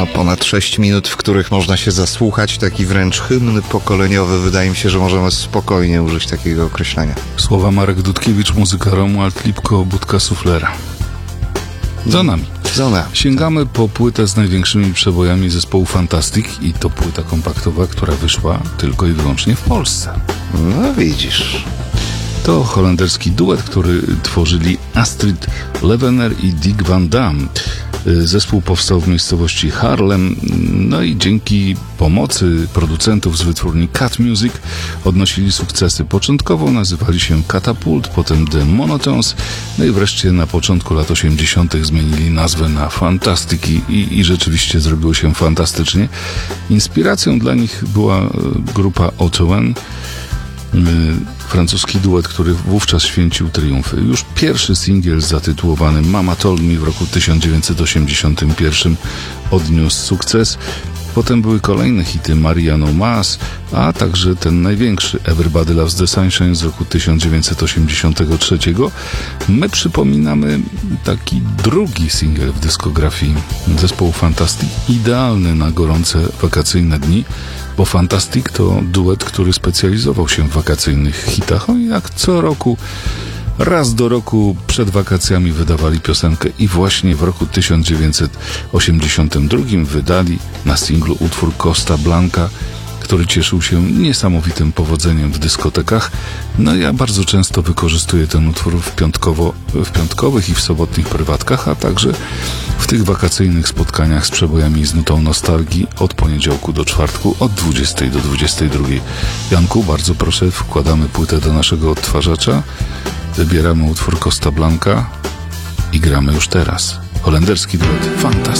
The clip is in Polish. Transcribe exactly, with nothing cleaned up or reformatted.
No, ponad sześć minut, w których można się zasłuchać, taki wręcz hymn pokoleniowy. Wydaje mi się, że możemy spokojnie użyć takiego określenia. Słowa Marek Dudkiewicz, muzyka Romuald Lipko, Budka Suflera. Za nami. Za nami. Sięgamy po płytę z największymi przebojami zespołu Fantastic i to płyta kompaktowa, która wyszła tylko i wyłącznie w Polsce. No widzisz. To holenderski duet, który tworzyli Astrid Levener i Dick Van Dam. Zespół powstał w miejscowości Haarlem, no i dzięki pomocy producentów z wytwórni Cat Music odnosili sukcesy. Początkowo nazywali się Catapult, potem The Monotones, no i wreszcie na początku lat osiemdziesiątych zmienili nazwę na Fantastic i, i rzeczywiście zrobiło się fantastycznie. Inspiracją dla nich była grupa Otowen, francuski duet, który wówczas święcił triumfy. Już pierwszy singiel zatytułowany Mama Told Me w roku tysiąc dziewięćset osiemdziesiątym pierwszym odniósł sukces. Potem były kolejne hity Maria No Mas, a także ten największy Everybody Loves the Sunshine z roku tysiąc dziewięćset osiemdziesiątego trzeciego. My przypominamy taki drugi singiel w dyskografii zespołu Fantastic, idealny na gorące wakacyjne dni, bo Fantastic to duet, który specjalizował się w wakacyjnych hitach. Oni jak co roku, raz do roku przed wakacjami wydawali piosenkę i właśnie w roku tysiąc dziewięćset osiemdziesiątym drugim wydali na singlu utwór Costa Blanca, który cieszył się niesamowitym powodzeniem w dyskotekach. No ja bardzo często wykorzystuję ten utwór w, piątkowo, w piątkowych i w sobotnich prywatkach, a także w tych wakacyjnych spotkaniach z przebojami z nutą nostalgii od poniedziałku do czwartku od dwudziestej do dwudziestej drugiej. Janku, bardzo proszę, wkładamy płytę do naszego odtwarzacza, wybieramy utwór Costa Blanca i gramy już teraz. Holenderski duet Fantastic.